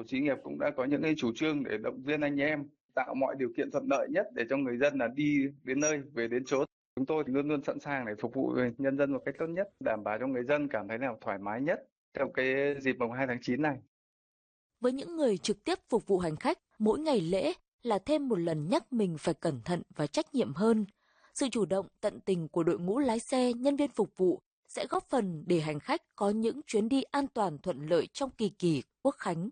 xí nghiệp cũng đã có những cái chủ trương để động viên anh em, tạo mọi điều kiện thuận lợi nhất để cho người dân là đi đến nơi, về đến chỗ. Chúng tôi luôn luôn sẵn sàng để phục vụ nhân dân một cách tốt nhất, đảm bảo cho người dân cảm thấy nào thoải mái nhất trong cái dịp mùng 2 tháng 9 này. Với những người trực tiếp phục vụ hành khách, mỗi ngày lễ là thêm một lần nhắc mình phải cẩn thận và trách nhiệm hơn. Sự chủ động, tận tình của đội ngũ lái xe, nhân viên phục vụ sẽ góp phần để hành khách có những chuyến đi an toàn thuận lợi trong kỳ nghỉ Quốc khánh.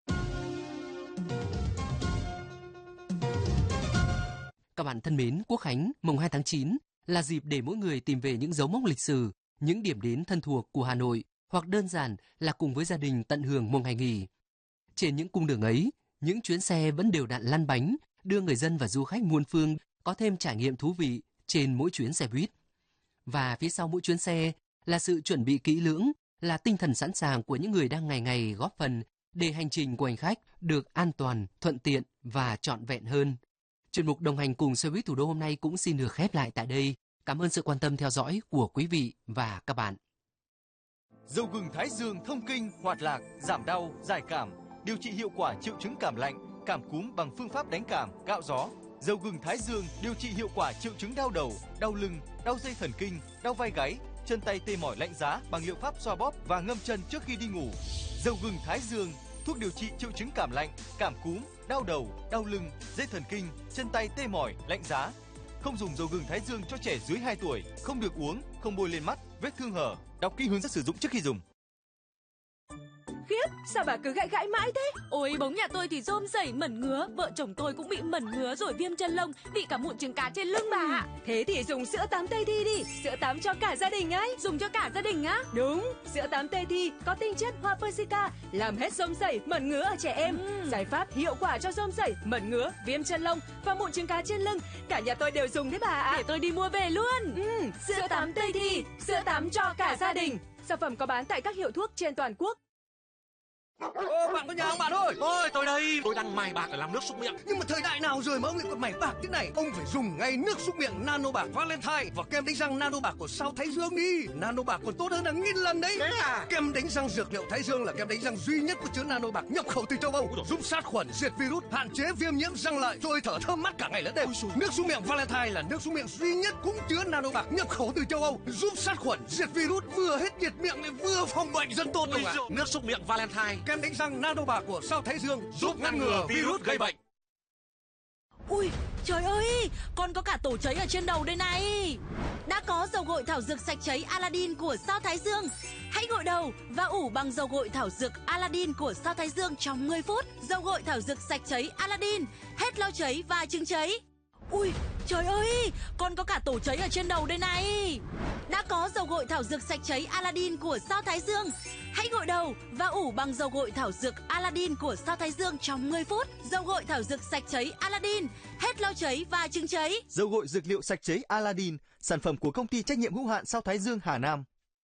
Các bạn thân mến, Quốc khánh mùng 2 tháng 9 là dịp để mỗi người tìm về những dấu mốc lịch sử, những điểm đến thân thuộc của Hà Nội, hoặc đơn giản là cùng với gia đình tận hưởng một ngày nghỉ. Trên những cung đường ấy, những chuyến xe vẫn đều đặn lăn bánh, đưa người dân và du khách muôn phương có thêm trải nghiệm thú vị trên mỗi chuyến xe buýt. Và phía sau mỗi chuyến xe là sự chuẩn bị kỹ lưỡng, là tinh thần sẵn sàng của những người đang ngày ngày góp phần để hành trình của hành khách được an toàn, thuận tiện và trọn vẹn hơn. Chuyên mục đồng hành cùng xe buýt thủ đô hôm nay cũng xin được khép lại tại đây. Cảm ơn sự quan tâm theo dõi của quý vị và các bạn. Dầu gừng Thái Dương thông kinh, hoạt lạc, giảm đau, giải cảm, điều trị hiệu quả triệu chứng cảm lạnh, cảm cúm bằng phương pháp đánh cảm, cạo gió. Dầu gừng Thái Dương điều trị hiệu quả triệu chứng đau đầu, đau lưng, đau dây thần kinh, đau vai gáy, chân tay tê mỏi lạnh giá bằng liệu pháp xoa bóp và ngâm chân trước khi đi ngủ. Dầu gừng Thái Dương, thuốc điều trị triệu chứng cảm lạnh, cảm cúm, đau đầu, đau lưng, dây thần kinh, chân tay tê mỏi, lạnh giá. Không dùng dầu gừng Thái Dương cho trẻ dưới 2 tuổi, không được uống, không bôi lên mắt, vết thương hở. Đọc kỹ hướng dẫn sử dụng trước khi dùng. Khiếp, sao bà cứ gãi gãi mãi thế? Ôi, bóng nhà tôi thì rôm rẩy mẩn ngứa, vợ chồng tôi cũng bị mẩn ngứa rồi viêm chân lông, bị cả mụn trứng cá trên lưng bà ạ. Thế thì dùng sữa tắm Tây Thi đi, sữa tắm cho cả gia đình ấy. Dùng cho cả gia đình á? Đúng, sữa tắm Tây Thi có tinh chất hoa persica, làm hết rôm rẩy, mẩn ngứa ở trẻ em. Giải pháp hiệu quả cho rôm rẩy, mẩn ngứa, viêm chân lông và mụn trứng cá trên lưng. Cả nhà tôi đều dùng đấy bà ạ. Để tôi đi mua về luôn. Sữa tắm Tây Thi, sữa tắm cho cả gia đình. Sản phẩm có bán tại các hiệu thuốc trên toàn quốc. Ô, bạn có nhà không bạn ơi? Ôi, tôi đây. Tôi đang mài bạc để làm nước súc miệng. Nhưng mà thời đại nào rồi mà ông lại còn mài bạc thế này? Ông phải dùng ngay nước súc miệng Nano Bạc Valentine và kem đánh răng Nano Bạc của Sao Thái Dương đi. Nano Bạc còn tốt hơn hàng nghìn lần đấy. Thế à? Kem đánh răng dược liệu Thái Dương là kem đánh răng duy nhất có chứa Nano Bạc nhập khẩu từ châu Âu, giúp sát khuẩn, diệt virus, hạn chế viêm nhiễm răng lợi, rồi thở thơm mát cả ngày lẫn đêm. Nước súc miệng Valentine là nước súc miệng duy nhất cũng chứa Nano Bạc nhập khẩu từ châu Âu, giúp sát khuẩn, diệt virus, vừa hết nhiệt miệng lại vừa phòng bệnh dân tốt đâu ạ. Nước súc miệng Valentine, kem đánh răng Nano Bạc của Sao Thái Dương giúp ngăn ngừa virus gây bệnh. Ui, trời ơi, con có cả tổ cháy ở trên đầu đây này. Đã có dầu gội thảo dược sạch cháy Aladdin của Sao Thái Dương. Hãy gội đầu và ủ bằng dầu gội thảo dược Aladdin của Sao Thái Dương trong 10 phút. Dầu gội thảo dược sạch cháy Aladdin, hết lau cháy và chứng cháy. Ui, trời ơi, con có cả tổ cháy ở trên đầu đây này. Đã có dầu gội thảo dược sạch cháy Aladdin của Sao Thái Dương. Hãy gội đầu và ủ bằng dầu gội thảo dược Aladdin của Sao Thái Dương trong 10 phút. Dầu gội thảo dược sạch cháy Aladdin, hết lau cháy và chứng cháy. Dầu gội dược liệu sạch cháy Aladdin, sản phẩm của công ty trách nhiệm hữu hạn Sao Thái Dương Hà Nam.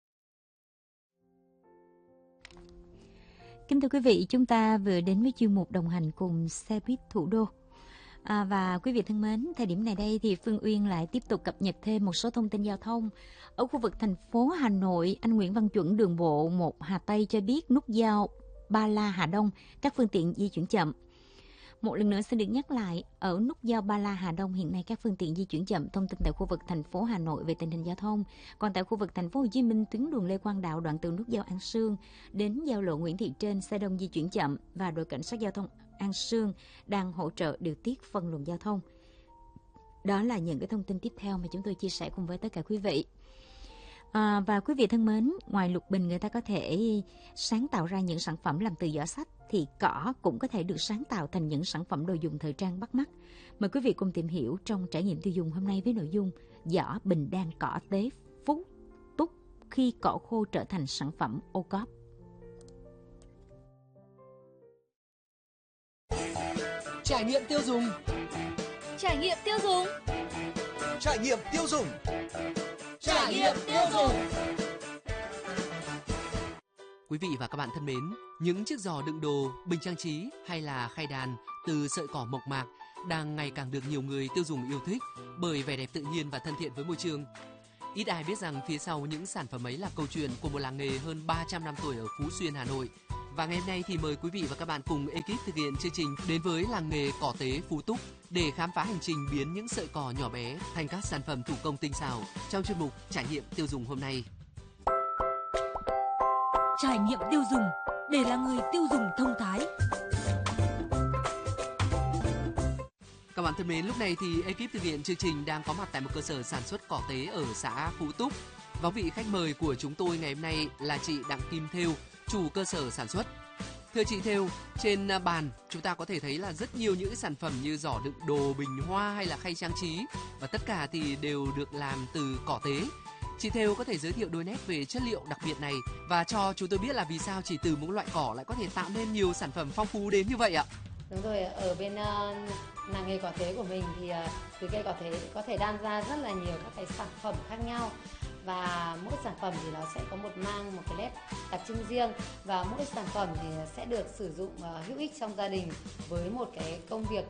Kính thưa quý vị, chúng ta vừa đến với chuyên mục đồng hành cùng xe buýt thủ đô. Và quý vị thân mến, thời điểm này đây thì Phương Uyên lại tiếp tục cập nhật thêm một số thông tin giao thông. Ở khu vực thành phố Hà Nội, anh Nguyễn Văn Chuẩn, đường bộ 1 Hà Tây cho biết nút giao Ba La Hà Đông, các phương tiện di chuyển chậm. Một lần nữa xin được nhắc lại, ở nút giao Ba La Hà Đông hiện nay các phương tiện di chuyển chậm. Thông tin tại khu vực thành phố Hà Nội về tình hình giao thông. Còn tại khu vực thành phố Hồ Chí Minh, tuyến đường Lê Quang Đạo đoạn từ nút giao An Sương đến giao lộ Nguyễn Thị Trên, xe đông di chuyển chậm và đội cảnh sát giao thông An Sương đang hỗ trợ điều tiết phân luồng giao thông. Đó là những cái thông tin tiếp theo mà chúng tôi chia sẻ cùng với tất cả quý vị. Và quý vị thân mến, ngoài lục bình người ta có thể sáng tạo ra những sản phẩm làm từ vỏ sách, thì cỏ cũng có thể được sáng tạo thành những sản phẩm đồ dùng thời trang bắt mắt. Mời quý vị cùng tìm hiểu trong trải nghiệm tiêu dùng hôm nay với nội dung vỏ bình đan cỏ tế phúc túc khi cỏ khô trở thành sản phẩm ô cóp. Trải nghiệm tiêu dùng. Trải nghiệm tiêu dùng. Trải nghiệm tiêu dùng. Trải nghiệm tiêu dùng. Quý vị và các bạn thân mến, những chiếc giò đựng đồ, bình trang trí hay là khay đàn từ sợi cỏ mộc mạc đang ngày càng được nhiều người tiêu dùng yêu thích bởi vẻ đẹp tự nhiên và thân thiện với môi trường. Ít ai biết rằng phía sau những sản phẩm ấy là câu chuyện của một làng nghề hơn 300 năm tuổi ở Phú Xuyên, Hà Nội. Và ngày hôm nay thì mời quý vị và các bạn cùng ekip thực hiện chương trình đến với làng nghề cỏ tế Phú Túc để khám phá hành trình biến những sợi cỏ nhỏ bé thành các sản phẩm thủ công tinh xảo trong chuyên mục trải nghiệm tiêu dùng hôm nay. Trải nghiệm tiêu dùng để là người tiêu dùng thông thái. Các bạn thân mến, lúc này thì ekip thực hiện chương trình đang có mặt tại một cơ sở sản xuất cỏ tế ở xã Phú Túc. Và vị khách mời của chúng tôi ngày hôm nay là chị Đặng Kim Thêu, chủ cơ sở sản xuất. Thưa chị Thêu, trên bàn chúng ta có thể thấy là rất nhiều những sản phẩm như giỏ đựng đồ, bình hoa hay là khay trang trí, và tất cả thì đều được làm từ cỏ tế. Chị Thêu có thể giới thiệu đôi nét về chất liệu đặc biệt này và cho chúng tôi biết là vì sao chỉ từ một loại cỏ lại có thể tạo nên nhiều sản phẩm phong phú đến như vậy ạ? Đúng rồi, ở bên làng nghề cỏ tế của mình thì từ cây cỏ tế có thể đan ra rất là nhiều các cái sản phẩm khác nhau, và mỗi sản phẩm thì nó sẽ có mang một cái nét đặc trưng riêng, và mỗi sản phẩm thì sẽ được sử dụng hữu ích trong gia đình với một cái công việc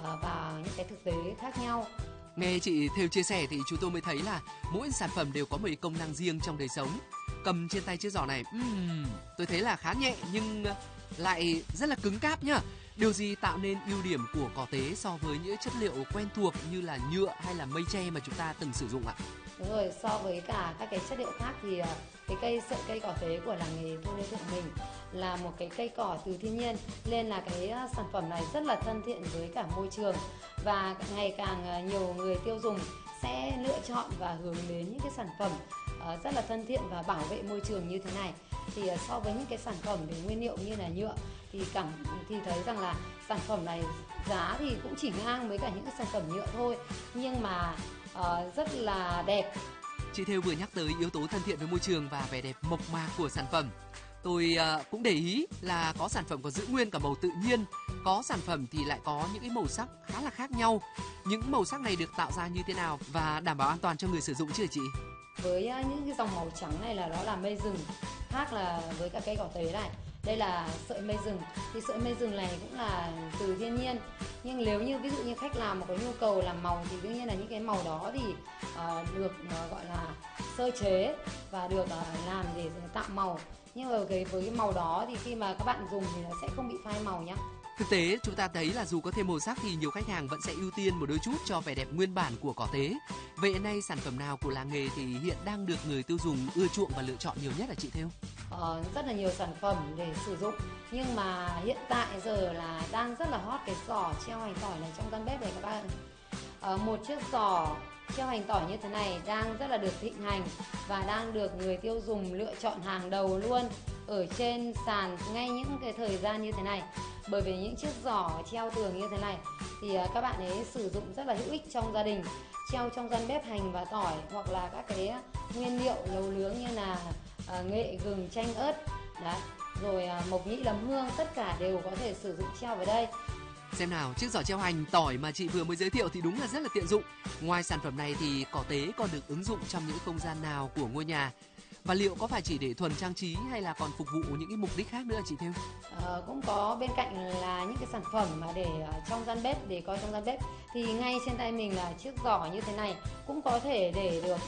và những cái thực tế khác nhau. Nghe chị Thêu chia sẻ thì chúng tôi mới thấy là mỗi sản phẩm đều có một công năng riêng trong đời sống. Cầm trên tay chiếc giỏ này, tôi thấy là khá nhẹ nhưng lại rất là cứng cáp nhá. Điều gì tạo nên ưu điểm của cỏ tế so với những chất liệu quen thuộc như là nhựa hay là mây tre mà chúng ta từng sử dụng ạ? Đúng rồi, so với cả các cái chất liệu khác thì cái sợi cây cỏ tế của làng nghề Thôn Lê Thượng mình là một cái cây cỏ từ thiên nhiên, nên là cái sản phẩm này rất là thân thiện với cả môi trường, và ngày càng nhiều người tiêu dùng sẽ lựa chọn và hướng đến những cái sản phẩm rất là thân thiện và bảo vệ môi trường như thế này. Thì so với những cái sản phẩm về nguyên liệu như là nhựa thì thấy rằng là sản phẩm này giá thì cũng chỉ ngang với cả những cái sản phẩm nhựa thôi, nhưng mà rất là đẹp. Chị Thêu vừa nhắc tới yếu tố thân thiện với môi trường và vẻ đẹp mộc mạc của sản phẩm. Tôi cũng để ý là có sản phẩm có giữ nguyên cả màu tự nhiên, có sản phẩm thì lại có những cái màu sắc khá là khác nhau. Những màu sắc này được tạo ra như thế nào và đảm bảo an toàn cho người sử dụng chứ chị? Với những cái dòng màu trắng này là đó là mây rừng, khác là với cả cây cỏ tế này. Đây là sợi mây rừng, thì sợi mây rừng này cũng là từ thiên nhiên, nhưng nếu như ví dụ như khách làm mà có nhu cầu làm màu thì đương nhiên là những cái màu đó thì được gọi là sơ chế và được làm để tạo màu, nhưng mà với cái màu đó thì khi mà các bạn dùng thì nó sẽ không bị phai màu nhá. Thực tế chúng ta thấy là dù có thêm màu sắc thì nhiều khách hàng vẫn sẽ ưu tiên một đôi chút cho vẻ đẹp nguyên bản của cỏ tế. Vậy hiện nay sản phẩm nào của làng nghề thì hiện đang được người tiêu dùng ưa chuộng và lựa chọn nhiều nhất là chị Thêu? Rất là nhiều sản phẩm để sử dụng, nhưng mà hiện tại giờ là đang rất là hot cái giỏ treo hành tỏi này trong gian bếp này các bạn. Một chiếc giỏ treo hành tỏi như thế này đang rất là được thịnh hành và đang được người tiêu dùng lựa chọn hàng đầu luôn ở trên sàn ngay những cái thời gian như thế này. Bởi vì những chiếc giỏ treo tường như thế này thì các bạn ấy sử dụng rất là hữu ích trong gia đình, treo trong gian bếp hành và tỏi, hoặc là các cái nguyên liệu nấu nướng như là nghệ, gừng, chanh, ớt đấy, rồi mộc nhĩ, nấm hương, tất cả đều có thể sử dụng treo vào đây. Xem nào, chiếc giỏ treo hành tỏi mà chị vừa mới giới thiệu thì đúng là rất là tiện dụng. Ngoài sản phẩm này thì cỏ tế còn được ứng dụng trong những không gian nào của ngôi nhà? Và liệu có phải chỉ để thuần trang trí hay là còn phục vụ những cái mục đích khác nữa chị Thêu? Cũng có, bên cạnh là những cái sản phẩm mà để trong gian bếp, để coi trong gian bếp, thì ngay trên tay mình là chiếc giỏ như thế này cũng có thể để được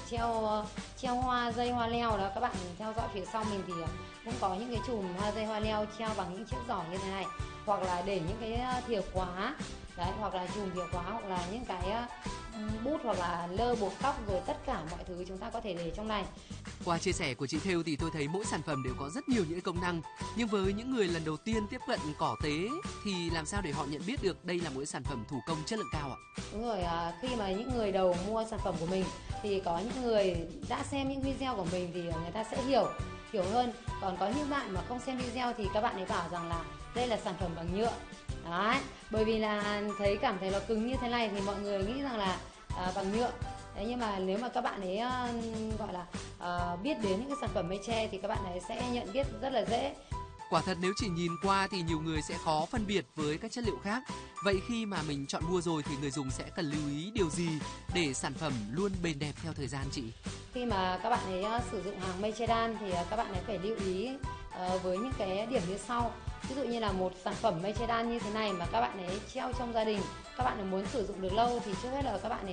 treo hoa, dây hoa leo đó. Các bạn theo dõi phía sau mình thì cũng có những cái chùm hoa, dây hoa leo treo bằng những chiếc giỏ như thế này, hoặc là để những cái thìa khóa đấy, hoặc là chùm thìa khóa, hoặc là những cái bút, hoặc là lơ buộc tóc, rồi tất cả mọi thứ chúng ta có thể để trong này. Qua chia sẻ của chị Thêu thì tôi thấy mỗi sản phẩm đều có rất nhiều những công năng, nhưng với những người lần đầu tiên tiếp cận cỏ tế thì làm sao để họ nhận biết được đây là một sản phẩm thủ công chất lượng cao ạ? Đúng rồi, khi mà những người đầu mua sản phẩm của mình thì có những người đã xem những video của mình thì người ta sẽ hiểu hơn, còn có những bạn mà không xem video thì các bạn ấy bảo rằng là đây là sản phẩm bằng nhựa. Đấy, bởi vì là cảm thấy nó cứng như thế này thì mọi người nghĩ rằng là bằng nhựa. Đấy, nhưng mà nếu mà các bạn ấy gọi là biết đến những cái sản phẩm mây tre thì các bạn ấy sẽ nhận biết rất là dễ. Quả thật nếu chỉ nhìn qua thì nhiều người sẽ khó phân biệt với các chất liệu khác. Vậy khi mà mình chọn mua rồi thì người dùng sẽ cần lưu ý điều gì để sản phẩm luôn bền đẹp theo thời gian chị? Khi mà các bạn ấy sử dụng hàng mây che đan thì các bạn ấy phải lưu ý với những cái điểm như sau. Ví dụ như là một sản phẩm mây che đan như thế này mà các bạn ấy treo trong gia đình, các bạn ấy muốn sử dụng được lâu thì trước hết là các bạn ấy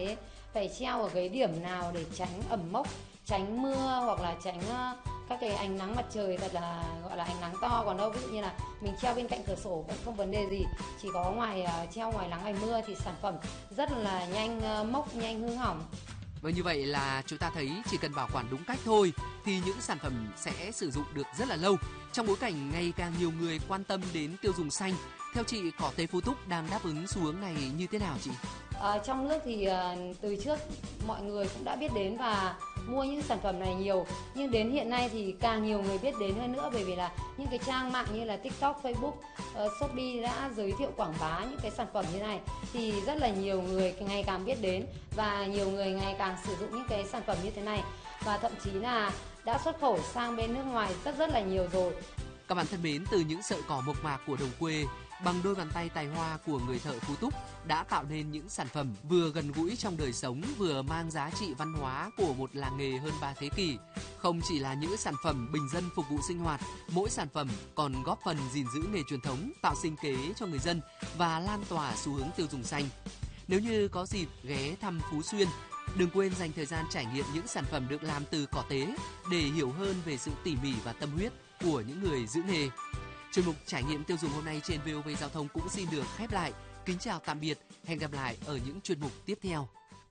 phải treo ở cái điểm nào để tránh ẩm mốc, tránh mưa hoặc là tránh các cái ánh nắng mặt trời thật là gọi là ánh nắng to. Còn đâu ví dụ như là mình treo bên cạnh cửa sổ vẫn không vấn đề gì, chỉ có treo ngoài nắng ngoài mưa thì sản phẩm rất là nhanh mốc, nhanh hư hỏng. Và như vậy là chúng ta thấy chỉ cần bảo quản đúng cách thôi thì những sản phẩm sẽ sử dụng được rất là lâu. Trong bối cảnh ngày càng nhiều người quan tâm đến tiêu dùng xanh, theo chị, cỏ tế Phú Túc đang đáp ứng xu hướng này như thế nào chị? Trong nước thì từ trước mọi người cũng đã biết đến và mua những sản phẩm này nhiều, nhưng đến hiện nay thì càng nhiều người biết đến hơn nữa, bởi vì là những cái trang mạng như là TikTok, Facebook, Shopee đã giới thiệu quảng bá những cái sản phẩm như này thì rất là nhiều người ngày càng biết đến và nhiều người ngày càng sử dụng những cái sản phẩm như thế này, và thậm chí là đã xuất khẩu sang bên nước ngoài rất là nhiều rồi. Các bạn thân mến, từ những sợi cỏ mộc mạc của đồng quê, bằng đôi bàn tay tài hoa của người thợ Phú Túc đã tạo nên những sản phẩm vừa gần gũi trong đời sống, vừa mang giá trị văn hóa của một làng nghề hơn 3 thế kỷ. Không chỉ là những sản phẩm bình dân phục vụ sinh hoạt, mỗi sản phẩm còn góp phần gìn giữ nghề truyền thống, tạo sinh kế cho người dân và lan tỏa xu hướng tiêu dùng xanh. Nếu như có dịp ghé thăm Phú Xuyên, đừng quên dành thời gian trải nghiệm những sản phẩm được làm từ cỏ tế để hiểu hơn về sự tỉ mỉ và tâm huyết của những người giữ nghề. Chuyên mục trải nghiệm tiêu dùng hôm nay trên VOV Giao thông cũng xin được khép lại. Kính chào tạm biệt, hẹn gặp lại ở những chuyên mục tiếp theo.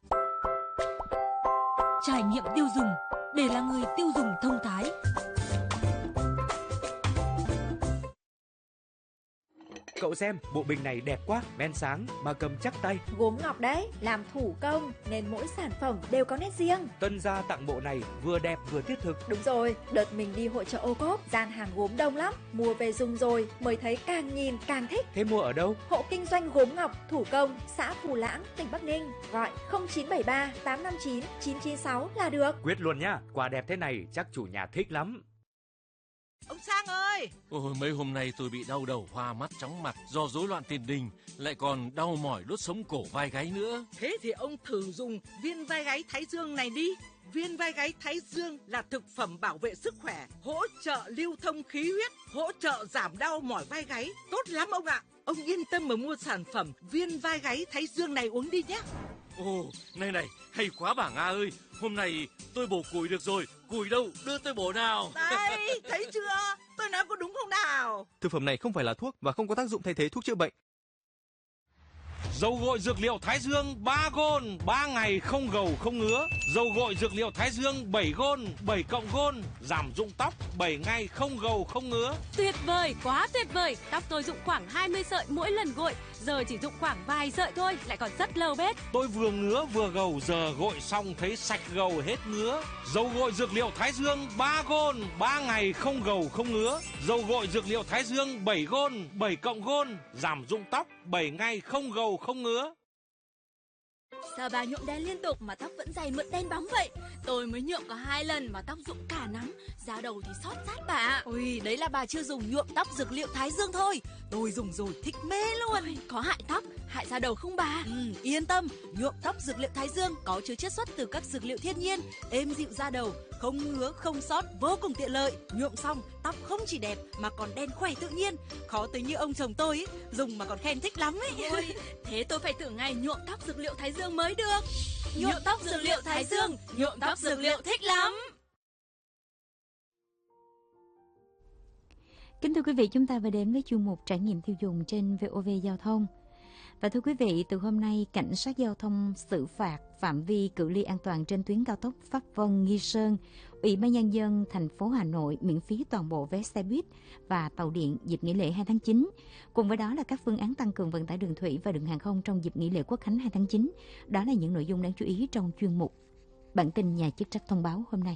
Trải nghiệm tiêu dùng để là người tiêu dùng thông thái. Cậu xem, bộ bình này đẹp quá, men sáng mà cầm chắc tay. Gốm ngọc đấy, làm thủ công nên mỗi sản phẩm đều có nét riêng. Tân gia tặng bộ này vừa đẹp vừa thiết thực. Đúng rồi, đợt mình đi hội chợ Ô Cốp, gian hàng gốm đông lắm, mua về dùng rồi mới thấy càng nhìn càng thích. Thế mua ở đâu? Hộ kinh doanh gốm ngọc thủ công, xã Phù Lãng, tỉnh Bắc Ninh. Gọi 0973 859 996 là được. Quyết luôn nhá, quà đẹp thế này chắc chủ nhà thích lắm. Ông Sang ơi! Ôi, mấy hôm nay tôi bị đau đầu, hoa mắt, chóng mặt do rối loạn tiền đình, lại còn đau mỏi đốt sống cổ vai gáy nữa. Thế thì ông thử dùng viên vai gáy Thái Dương này đi. Viên vai gáy Thái Dương là thực phẩm bảo vệ sức khỏe, hỗ trợ lưu thông khí huyết, hỗ trợ giảm đau mỏi vai gáy. Tốt lắm ông ạ! Ông yên tâm mà mua sản phẩm viên vai gáy Thái Dương này uống đi nhé. Ồ, này, hay quá bà Nga ơi! Hôm nay tôi bổ củi được rồi. Củi đâu? Đưa tôi bổ nào. Đây, thấy chưa? Tôi nói có đúng không nào? Thực phẩm này không phải là thuốc và không có tác dụng thay thế thuốc chữa bệnh. Dầu gội dược liệu Thái Dương 3 gôn, 3 ngày không gầu không ngứa. Dầu gội dược liệu Thái Dương 7 gôn, 7 cộng gôn, giảm rụng tóc 7 ngày không gầu không ngứa. Tuyệt vời, quá tuyệt vời. Tóc tôi rụng khoảng 20 sợi mỗi lần gội, giờ chỉ rụng khoảng vài sợi thôi, lại còn rất lâu bết. Tôi vừa ngứa vừa gầu, giờ gội xong thấy sạch gầu hết ngứa. Dầu gội dược liệu Thái Dương 3 gôn, 3 ngày không gầu không ngứa. Dầu gội dược liệu Thái Dương 7 gôn, 7 cộng gôn, giảm rụng tóc 7 ngày không gầu không ngứa. Sao bà nhuộm đen liên tục mà tóc vẫn dày mượt đen bóng vậy? Tôi mới nhuộm có 2 lần mà tóc rụng cả nắm, da đầu thì xót rát bà. Ôi, đấy là bà chưa dùng nhuộm tóc dược liệu Thái Dương thôi. Tôi dùng rồi thích mê luôn. Ôi, có hại tóc, hại da đầu không bà? Yên tâm, nhuộm tóc dược liệu Thái Dương có chứa chiết xuất từ các dược liệu thiên nhiên, êm dịu da đầu, không ngứa, không xót, vô cùng tiện lợi. Nhuộm xong, tóc không chỉ đẹp mà còn đen khỏe tự nhiên. Khó tới như ông chồng tôi ấy, dùng mà còn khen thích lắm ấy. Ôi, thế tôi phải thử ngày nhuộm tóc dược liệu Thái Dương mới được. Nhuộm tóc dược liệu Thái Dương, nhuộm tóc dược liệu thích lắm. Kính thưa quý vị, chúng ta vừa đến với chuyên mục trải nghiệm tiêu dùng trên VOV Giao thông. Và thưa quý vị, từ hôm nay, cảnh sát giao thông xử phạt phạm vi cự ly an toàn trên tuyến cao tốc Pháp Vân - Nghi Sơn. Ủy ban Nhân dân thành phố Hà Nội miễn phí toàn bộ vé xe buýt và tàu điện dịp nghỉ lễ 2 tháng 9. Cùng với đó là các phương án tăng cường vận tải đường thủy và đường hàng không trong dịp nghỉ lễ Quốc khánh 2 tháng 9. Đó là những nội dung đáng chú ý trong chuyên mục Bản tin nhà chức trách thông báo hôm nay.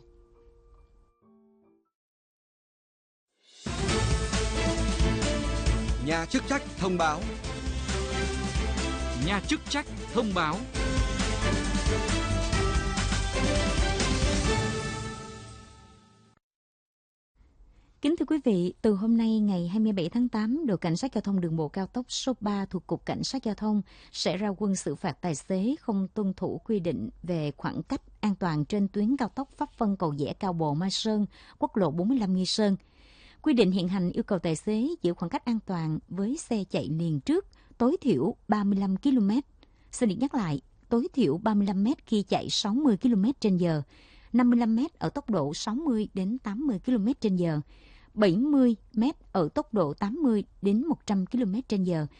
Nhà chức trách thông báo. Nhà chức trách thông báo. Kính thưa quý vị, từ hôm nay ngày 27 tháng 8, đội cảnh sát giao thông đường bộ cao tốc số 3 thuộc Cục Cảnh sát Giao thông sẽ ra quân xử phạt tài xế không tuân thủ quy định về khoảng cách an toàn trên tuyến cao tốc Pháp Vân - Cầu Giẽ - Cao Bồ - Mai Sơn, quốc lộ 45 Nghi Sơn. Quy định hiện hành yêu cầu tài xế giữ khoảng cách an toàn với xe chạy liền trước tối thiểu 35 km. Xin được nhắc lại, tối thiểu 35 m khi chạy 60 km/h, 55 m ở tốc độ 60 đến 80 km/h, 70 m ở tốc độ 80 đến 100 km/h